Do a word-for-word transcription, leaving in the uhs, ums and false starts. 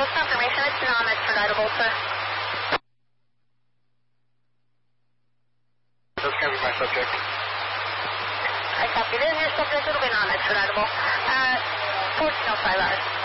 confirmation, it's non-expeditable, sir. That's going to be my subject. I copy this. Your subject will be non-expeditable. Uh, fourteen oh five hours.